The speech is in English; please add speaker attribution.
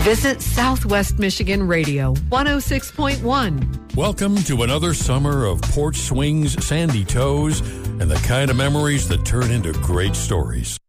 Speaker 1: Visit Southwest Michigan Radio 106.1.
Speaker 2: Welcome to another summer of porch swings, sandy toes, and the kind of memories that turn into great stories.